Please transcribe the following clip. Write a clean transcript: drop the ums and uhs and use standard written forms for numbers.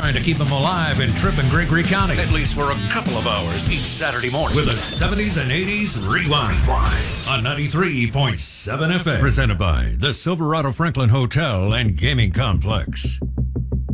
trying to keep them alive in Tripp and Gregory County, at least for a couple of hours each Saturday morning, with a 70s and 80s rewind on 93.7 FM. Presented by the Silverado Franklin Hotel and Gaming Complex.